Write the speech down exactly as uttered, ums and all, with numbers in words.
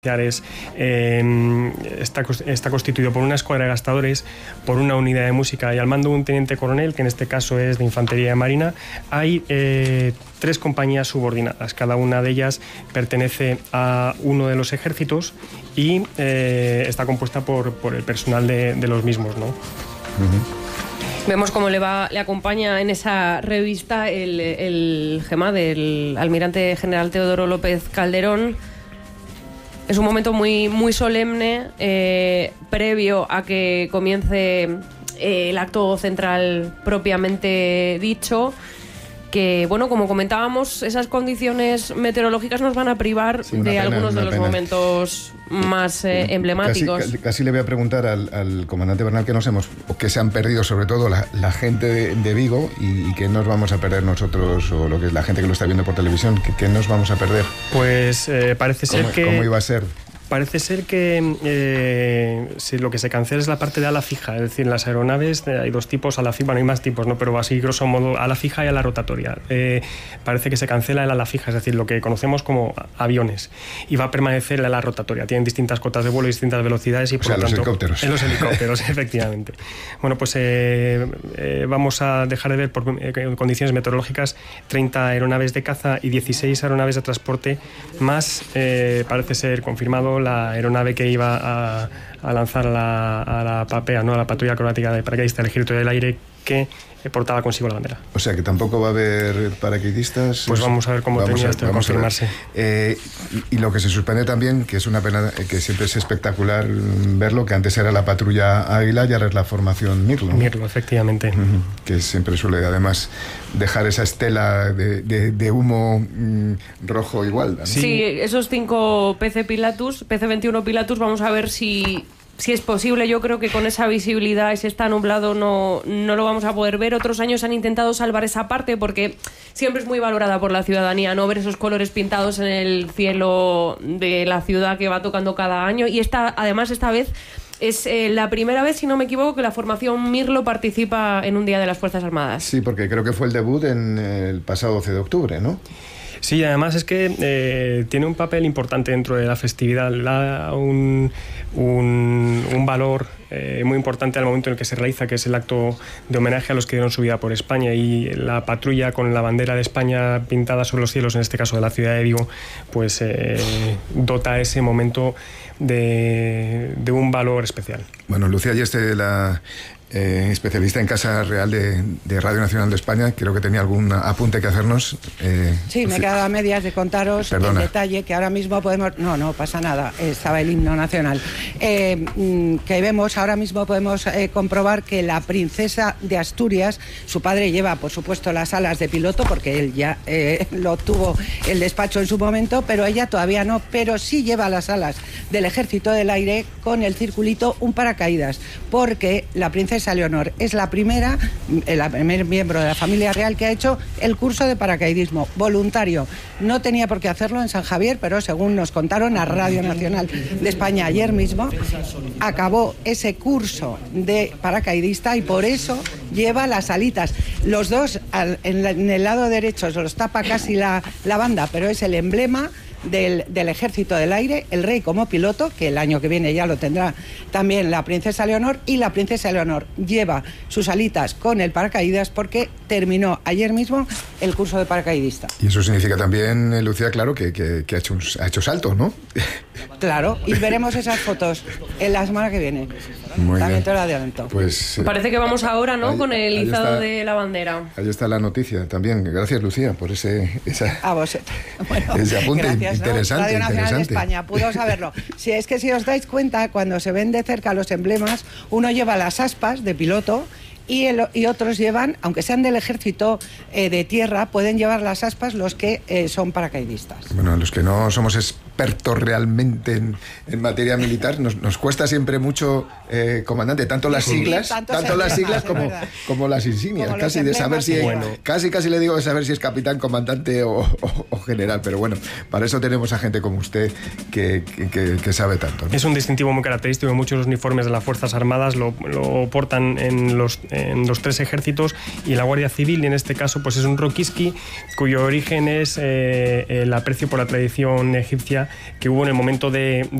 Es, eh, está, está constituido por una escuadra de gastadores, por una unidad de música y al mando de un teniente coronel, que en este caso es de Infantería de Marina. Hay eh, tres compañías subordinadas, cada una de ellas pertenece a uno de los ejércitos y eh, está compuesta por, por el personal de, de los mismos, ¿no? Uh-huh. Vemos cómo le va, le acompaña en esa revista el, el gema del almirante general Teodoro López Calderón. Es un momento muy, muy solemne, eh, previo a que comience eh, el acto central propiamente dicho, que, bueno, como comentábamos, esas condiciones meteorológicas nos van a privar sí, de pena, algunos de los pena. momentos más eh, emblemáticos. Casi, casi le voy a preguntar al, al comandante Bernal qué nos hemos, o qué se han perdido, sobre todo la, la gente de, de Vigo, y, y qué nos vamos a perder nosotros, o lo que es la gente que lo está viendo por televisión, qué, qué nos vamos a perder. Pues eh, parece ser ¿Cómo, que... ¿Cómo iba a ser? Parece ser que eh, si lo que se cancela es la parte de ala fija, es decir, en las aeronaves hay dos tipos, ala fija, bueno, hay más tipos, ¿no? Pero así grosso modo, ala fija y ala rotatoria. Eh, parece que se cancela el ala fija, es decir, lo que conocemos como aviones, y va a permanecer el ala rotatoria. Tienen distintas cotas de vuelo y distintas velocidades y por o sea, lo los tanto, helicópteros. En los helicópteros, efectivamente. Bueno, pues eh, eh, vamos a dejar de ver por eh, condiciones meteorológicas treinta aeronaves de caza y dieciséis aeronaves de transporte, más eh, parece ser confirmado la aeronave que iba a, a lanzar a la, a la PAPEA, ¿no? A la patrulla acrobática de paracaidistas del Ejército del Aire, que eh, portaba consigo la bandera. O sea que tampoco va a haber paracaidistas. Pues vamos a ver cómo termina esto de confirmarse. Eh, y, y lo que se suspende también, que es una pena, que siempre es espectacular verlo, que antes era la patrulla Águila y ahora es la formación Mirlo, ¿no? Mirlo, efectivamente. Uh-huh. Que siempre suele además dejar esa estela de, de, de humo mm, rojo igual, ¿no? Sí. sí, esos cinco P C Pilatus, P C veintiuno Pilatus, vamos a ver si... Si es posible. Yo creo que con esa visibilidad y si está nublado no, no lo vamos a poder ver. Otros años han intentado salvar esa parte porque siempre es muy valorada por la ciudadanía, no ver esos colores pintados en el cielo de la ciudad que va tocando cada año. Y esta, además esta vez es eh, la primera vez, si no me equivoco, que la formación Mirlo participa en un Día de las Fuerzas Armadas. Sí, porque creo que fue el debut en el pasado doce de octubre, ¿no? Sí, además es que eh, tiene un papel importante dentro de la festividad, le da un, un, un valor eh, muy importante al momento en el que se realiza, que es el acto de homenaje a los que dieron su vida por España, y la patrulla con la bandera de España pintada sobre los cielos, en este caso de la ciudad de Vigo, pues eh, dota ese momento de, de un valor especial. Bueno, Lucía Ayeste, la eh, especialista en Casa Real de, de Radio Nacional de España, creo que tenía algún apunte que hacernos. Eh, sí, me he quedado a medias de contaros Perdona. el detalle que ahora mismo podemos... No, no pasa nada, estaba el himno nacional. Eh, que vemos, ahora mismo podemos eh, comprobar que la princesa de Asturias, su padre lleva, por supuesto, las alas de piloto, porque él ya eh, lo tuvo el despacho en su momento, pero ella todavía no, pero sí lleva las alas del Ejército del Aire con el circulito un paracaídas, porque la princesa Leonor es la primera, la primer miembro de la familia real que ha hecho el curso de paracaidismo voluntario. No tenía por qué hacerlo en San Javier, pero según nos contaron a Radio Nacional de España ayer mismo, acabó ese curso de paracaidista y por eso lleva las alitas. Los dos, en el lado derecho, se los tapa casi la, la banda, pero es el emblema Del, del Ejército del Aire, el rey como piloto, que el año que viene ya lo tendrá también la princesa Leonor, y la princesa Leonor lleva sus alitas con el paracaídas porque terminó ayer mismo el curso de paracaidista. Y eso significa también, Lucía, claro, que, que, que ha, hecho un, ha hecho salto, ¿no? Claro, y veremos esas fotos en la semana que viene. Muy también bien. te lo adelanto. Pues, eh, Parece que vamos ahora, ¿no? Ahí, con el izado está, de la bandera. Ahí está la noticia también. Gracias, Lucía, por ese, esa, a vosotros. Bueno, ese apunte gracias, interesante. ¿no? Radio Nacional interesante. de España, pudo saberlo. Si es que si os dais cuenta, cuando se ven de cerca los emblemas, uno lleva las aspas de piloto y, el, y otros llevan, aunque sean del ejército eh, de tierra, pueden llevar las aspas los que eh, son paracaidistas. Bueno, los que no somos expertos realmente en, en materia militar, nos, nos cuesta siempre mucho, eh, comandante, tanto las sí, siglas, tanto tanto las siglas como, como, como las insignias, como casi de saber si, bueno. casi casi le digo de saber si es capitán, comandante o, o, o general, pero bueno, para eso tenemos a gente como usted que, que, que, que sabe tanto, ¿no? Es un distintivo muy característico, muchos uniformes de las Fuerzas Armadas lo, lo portan en los, en los tres ejércitos, y la Guardia Civil, y en este caso pues es un roquiski cuyo origen es eh, el aprecio por la tradición egipcia que hubo en el momento de,